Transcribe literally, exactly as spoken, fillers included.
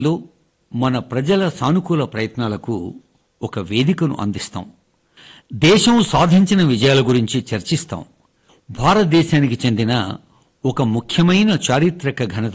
లో మన ప్రజల సానుకూల ప్రయత్నాలకు ఒక వేదికను అందిస్తాం. దేశం సాధించిన విజయాల గురించి చర్చిస్తాం. భారతదేశానికి చెందిన ఒక ముఖ్యమైన చారిత్రక ఘనత